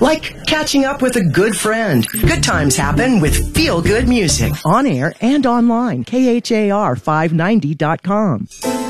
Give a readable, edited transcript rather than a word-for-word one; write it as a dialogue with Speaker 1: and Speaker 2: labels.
Speaker 1: Like catching up with a good friend. Good times happen with feel-good music.
Speaker 2: On air and online, KHAR590.com.